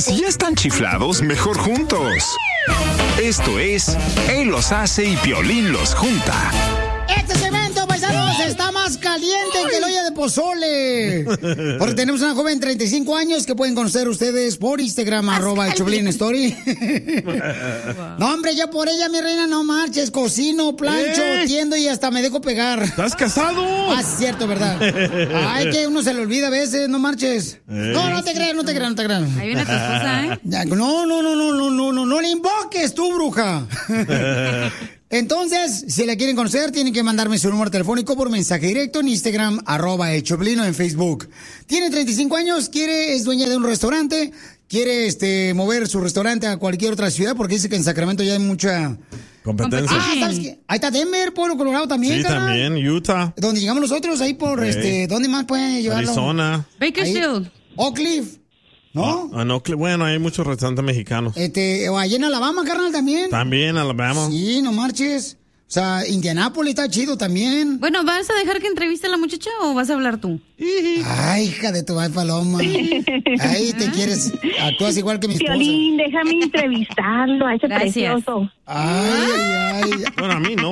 Si ya están chiflados, mejor juntos. Esto es Él los hace y Piolín los junta. Este segmento, paisanos, está más caliente que el olla de pozole. Porque tenemos una joven de 35 años que pueden conocer ustedes por Instagram, @el_Choplin_Story. No, hombre, ya por ella, mi reina, no marches. Cocino, plancho, tiendo y hasta me dejo pegar. ¿Estás casado? Ah, es cierto, ¿verdad? Ay, que uno se le olvida a veces, no marches. No te creas. Ahí viene tu esposa, ¿eh? No le invoques tú, bruja. Entonces, si la quieren conocer, tienen que mandarme su número telefónico por mensaje directo en Instagram, @el Choplin, o en Facebook. Tiene 35 años, es dueña de un restaurante, quiere mover su restaurante a cualquier otra ciudad porque dice que en Sacramento ya hay mucha competencia. ¿Sabes qué? Ahí está Denver, Pueblo Colorado también. Sí, carnal. también, Utah. Donde llegamos nosotros, ahí por, ¿dónde más pueden llevarlo? Arizona. Bakersfield. Oak Cliff. ¿No? Bueno, hay muchos restaurantes mexicanos. O allá en Alabama, carnal, también. También, Alabama. Sí, no marches. O sea, Indianápolis está chido también. Bueno, ¿vas a dejar que entreviste a la muchacha o vas a hablar tú? Ay, hija de tu paloma. Ahí te quieres. Actúas igual que mi esposa. Piolín, déjame entrevistarlo a ese precioso. Ay. Bueno, a mí no.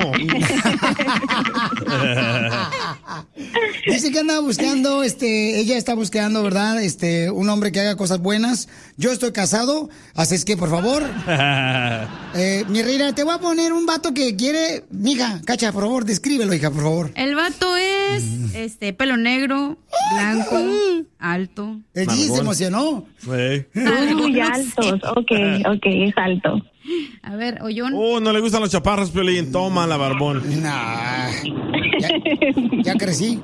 Dice que andaba buscando, ella está buscando, ¿verdad? Un hombre que haga cosas buenas. Yo estoy casado, así es que, por favor, mi reina, te voy a poner un vato que quiere. Mija, Cacha, por favor, descríbelo, hija, por favor. El vato es, pelo negro, blanco, alto. El G se emocionó. Sí. Muy altos, ok, es alto. A ver, Ollón. No le gustan los chaparros, Piolín. Toma la barbón. Nah. Ya crecí.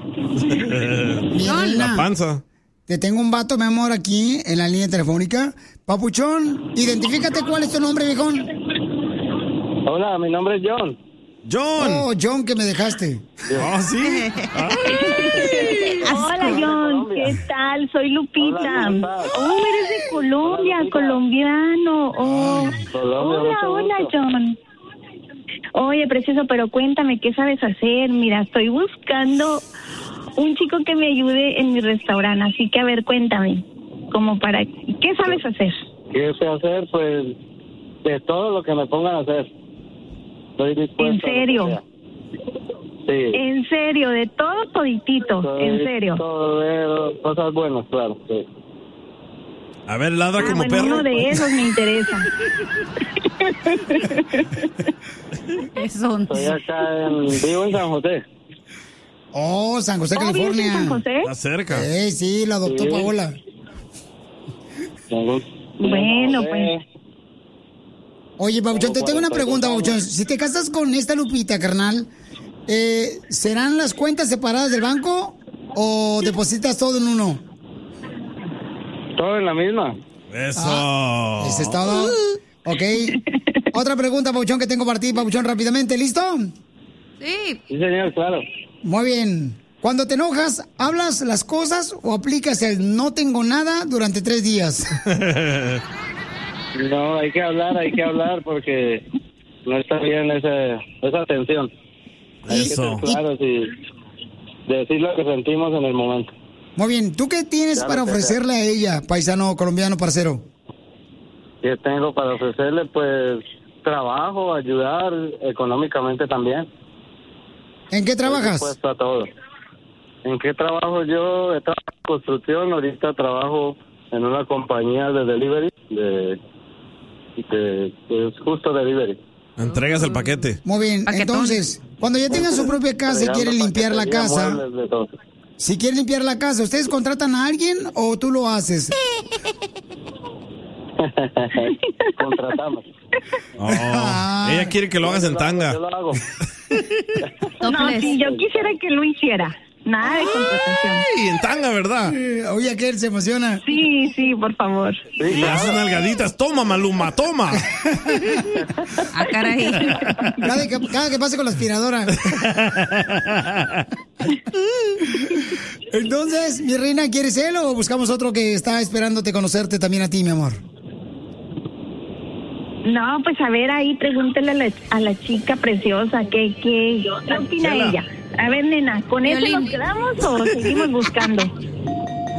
La panza. Te tengo un vato, mi amor, aquí en la línea telefónica. Papuchón, identifícate, ¿cuál es tu nombre, viejón? Hola, mi nombre es John. Oh, John, que me dejaste. ¿Sí? Hola, John, ¿qué tal? Soy Lupita. Eres de Colombia, colombiano. Hola, John. Oye, precioso, pero cuéntame, ¿qué sabes hacer? Mira, estoy buscando un chico que me ayude en mi restaurante, así que, a ver, cuéntame, ¿qué sabes hacer? ¿Qué sé hacer? Pues, de todo lo que me pongan a hacer. Estoy dispuesto. ¿En serio? Sí. ¿En serio? ¿De todo toditito? ¿En serio? Todo, cosas buenas, claro, sí. A ver, ladra como perro. Uno de esos me interesa. Estoy acá vivo en San José. Oh, San José, California. ¿Vives en San José? Está cerca. Sí, la adoptó Paola. Bueno, pues. Oye, Pabuchón, te tengo una pregunta, Pabuchón. Si te casas con esta Lupita, carnal, ¿serán las cuentas separadas del banco o depositas todo en uno? Todo en la misma. Eso. Eso es todo. Ok. Otra pregunta, Pabuchón, que tengo para ti, Pabuchón, rápidamente. ¿Listo? Sí. Sí, señor, claro. Muy bien. Cuando te enojas, ¿hablas las cosas o aplicas el no tengo nada durante 3 días? No, hay que hablar porque no está bien esa tensión. Hay que ser claros y decir lo que sentimos en el momento. Muy bien. ¿Tú qué tienes para ofrecerle a ella, paisano colombiano parcero? ¿Qué tengo para ofrecerle? Pues trabajo, ayudar económicamente también. ¿En qué trabajas? Estoy dispuesto a todo. ¿En qué trabajo yo? He trabajado en construcción, ahorita trabajo en una compañía de delivery, es justo delivery. Entregas el paquete. Muy bien, entonces, cuando ya tengan su propia casa y quieren limpiar la casa, si quieren limpiar la casa, ¿ustedes contratan a alguien o tú lo haces? Contratamos. Ella quiere que lo hagas en tanga. Yo lo hago. No, sí, yo quisiera que lo hiciera. Nada de contratación. Y en tanga, ¿verdad? Oye, que él se emociona. Sí, por favor. Le haces nalgaditas. Toma, Maluma, toma. Caray. Cada que pase con la aspiradora. Entonces, mi reina, ¿quieres él o buscamos otro que está esperándote conocerte también a ti, mi amor? No, pues a ver, ahí pregúntale a la chica preciosa ¿qué opina ella? A ver, nena, ¿con eso nos quedamos o seguimos buscando?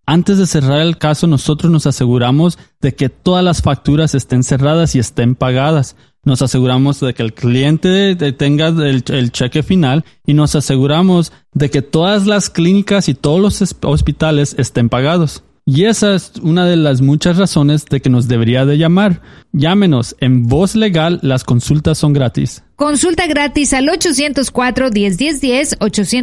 Antes de cerrar el caso, nosotros nos aseguramos de que todas las facturas estén cerradas y estén pagadas. Nos aseguramos de que el cliente tenga el cheque final y nos aseguramos de que todas las clínicas y todos los hospitales estén pagados. Y esa es una de las muchas razones de que nos debería de llamar. Llámenos. En Voz Legal, las consultas son gratis. Consulta gratis al 804-1010-10,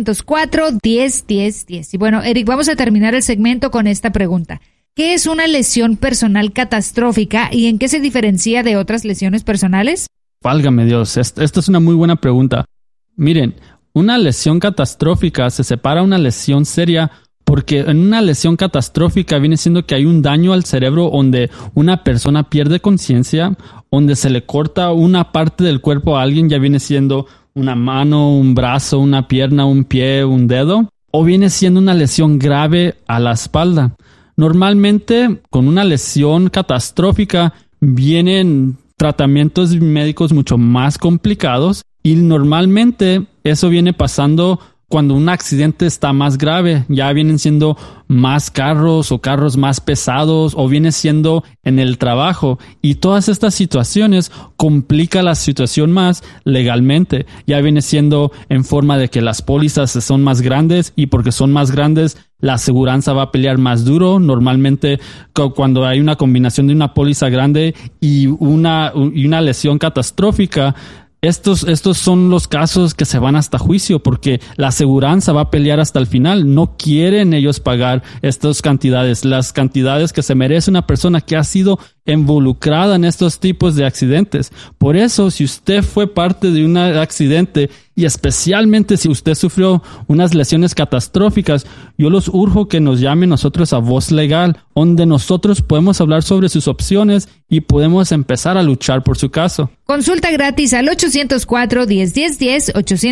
804-1010-10. Y bueno, Eric, vamos a terminar el segmento con esta pregunta. ¿Qué es una lesión personal catastrófica y en qué se diferencia de otras lesiones personales? Válgame Dios, esta es una muy buena pregunta. Miren, una lesión catastrófica se separa de una lesión seria porque en una lesión catastrófica viene siendo que hay un daño al cerebro donde una persona pierde conciencia, donde se le corta una parte del cuerpo a alguien, ya viene siendo una mano, un brazo, una pierna, un pie, un dedo, o viene siendo una lesión grave a la espalda. Normalmente, con una lesión catastrófica vienen tratamientos médicos mucho más complicados y normalmente eso viene pasando cuando un accidente está más grave. Ya vienen siendo más carros o carros más pesados o viene siendo en el trabajo. Y todas estas situaciones complican la situación más legalmente. Ya viene siendo en forma de que las pólizas son más grandes y porque son más grandes la aseguranza va a pelear más duro. Normalmente cuando hay una combinación de una póliza grande y una lesión catastrófica, estos son los casos que se van hasta juicio porque la aseguranza va a pelear hasta el final. No quieren ellos pagar estas cantidades, las cantidades que se merece una persona que ha sido involucrada en estos tipos de accidentes. Por eso, si usted fue parte de un accidente y especialmente si usted sufrió unas lesiones catastróficas, yo los urjo que nos llamen nosotros a Voz Legal, donde nosotros podemos hablar sobre sus opciones y podemos empezar a luchar por su caso. Consulta gratis al 804-1010-10,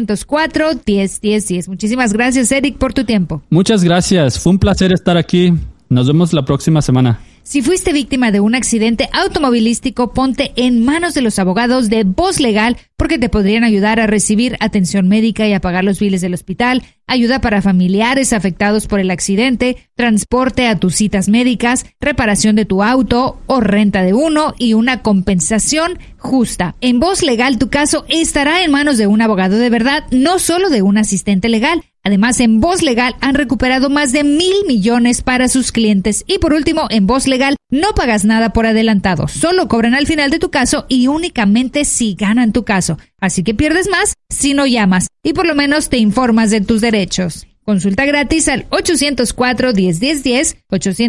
804-1010-10. Muchísimas gracias, Eric, por tu tiempo. Muchas gracias. Fue un placer estar aquí. Nos vemos la próxima semana. Si fuiste víctima de un accidente automovilístico, ponte en manos de los abogados de Voz Legal porque te podrían ayudar a recibir atención médica y a pagar los biles del hospital, ayuda para familiares afectados por el accidente, transporte a tus citas médicas, reparación de tu auto o renta de uno y una compensación justa. En Voz Legal tu caso estará en manos de un abogado de verdad, no solo de un asistente legal. Además, en Voz Legal han recuperado más de $1,000 millones para sus clientes. Y por último, en Voz Legal no pagas nada por adelantado. Solo cobran al final de tu caso y únicamente si ganan tu caso. Así que pierdes más si no llamas y por lo menos te informas de tus derechos. Consulta gratis al 804-1010-10,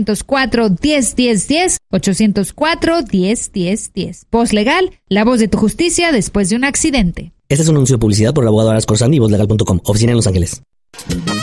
804-1010-10, 804-1010-10. Voz Legal, la voz de tu justicia después de un accidente. Este es un anuncio de publicidad por el abogado Aras Corsani y vozlegal.com, oficina en Los Ángeles.